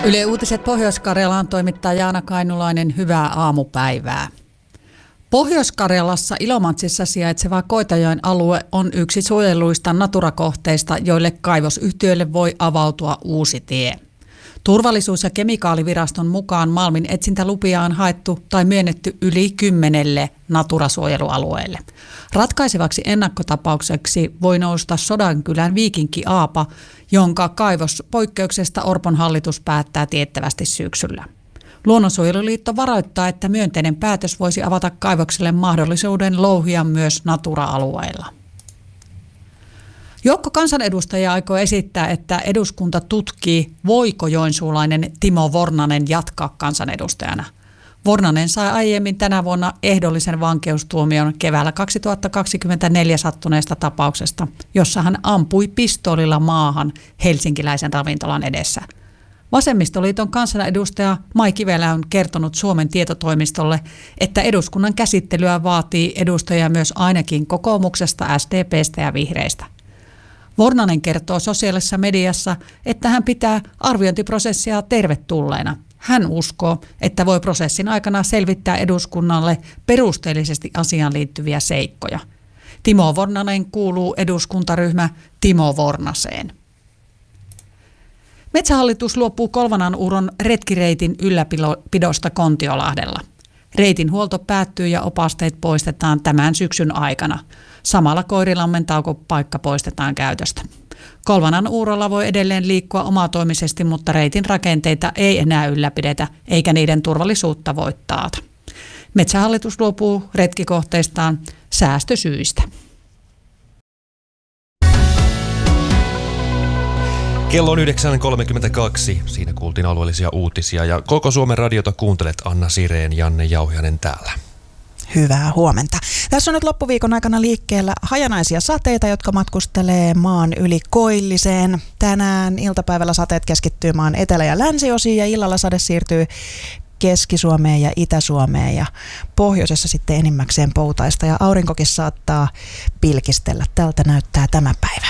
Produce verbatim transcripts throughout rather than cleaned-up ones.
Yle Uutiset Pohjois-Karjalaan toimittaa Jaana Kainulainen. Hyvää aamupäivää. Pohjois-Karjalassa Ilomantsissa sijaitseva Koitajoen alue on yksi suojeluista Natura-kohteista, joille kaivosyhtiöille voi avautua uusi tie. Turvallisuus- ja kemikaaliviraston mukaan malmin etsintälupia on haettu tai myönnetty yli kymmenelle Natura-suojelualueelle. Ratkaisevaksi ennakkotapaukseksi voi nousta Sodankylän Viikinki Aapa, jonka kaivospoikkeuksesta Orpon hallitus päättää tiettävästi syksyllä. Luonnonsuojeluliitto varoittaa, että myönteinen päätös voisi avata kaivokselle mahdollisuuden louhia myös Natura-alueilla. Joukko kansanedustajia aikoo esittää, että eduskunta tutkii, voiko joensuulainen Timo Vornanen jatkaa kansanedustajana. Vornanen sai aiemmin tänä vuonna ehdollisen vankeustuomion keväällä kaksituhattakaksikymmentäneljä sattuneesta tapauksesta, jossa hän ampui pistoolilla maahan helsinkiläisen ravintolan edessä. Vasemmistoliiton kansanedustaja Mai Kivelä on kertonut Suomen tietotoimistolle, että eduskunnan käsittelyä vaatii edustajia myös ainakin kokoomuksesta, S D P:stä ja vihreistä. Vornanen kertoo sosiaalisessa mediassa, että hän pitää arviointiprosessia tervetulleena. Hän uskoo, että voi prosessin aikana selvittää eduskunnalle perusteellisesti asiaan liittyviä seikkoja. Timo Vornanen kuuluu eduskuntaryhmä Timo Vornaseen. Metsähallitus luopuu Kolvananurron retkireitin ylläpidosta Kontiolahdella. Reitin huolto päättyy ja opasteet poistetaan tämän syksyn aikana. Samalla Koirilammen taukopaikka poistetaan käytöstä. Kolvananurrolla voi edelleen liikkua omatoimisesti, mutta reitin rakenteita ei enää ylläpidetä, eikä niiden turvallisuutta voi taata. Metsähallitus luopuu retkikohteistaan säästösyistä. Kello on yhdeksän kolmekymmentäkaksi. Siinä kuultiin alueellisia uutisia ja koko Suomen radiota kuuntelet. Anna Sireen, Janne Jauhiainen täällä. Hyvää huomenta. Tässä on nyt loppuviikon aikana liikkeellä hajanaisia sateita, jotka matkustelee maan yli koilliseen. Tänään iltapäivällä sateet keskittyy maan etelä- ja länsiosiin ja illalla sade siirtyy Keski-Suomeen ja Itä-Suomeen ja pohjoisessa sitten enimmäkseen poutaista ja aurinkokin saattaa pilkistellä. Tältä näyttää tämä päivä.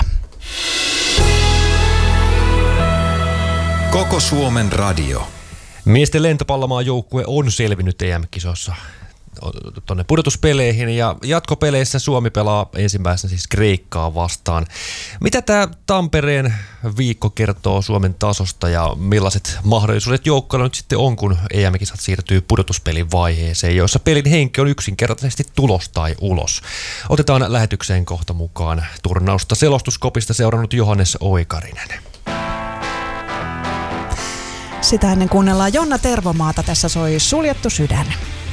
Koko Suomen radio. Miesten lentopallomaan joukkue on selvinnyt E M-kisossa tuonne pudotuspeleihin ja jatkopeleissä Suomi pelaa ensimmäisenä siis Kreikkaa vastaan. Mitä tämä Tampereen viikko kertoo Suomen tasosta ja millaiset mahdollisuudet joukkueella nyt sitten on, kun E M-kisat siirtyy pudotuspelin vaiheeseen, jossa pelin henki on yksinkertaisesti tulos tai ulos? Otetaan lähetykseen kohta mukaan turnausta selostuskopista seurannut Johannes Oikarinen. Sitä ennen kuunnellaan Jonna Tervomaata. Tässä soi Suljettu sydän.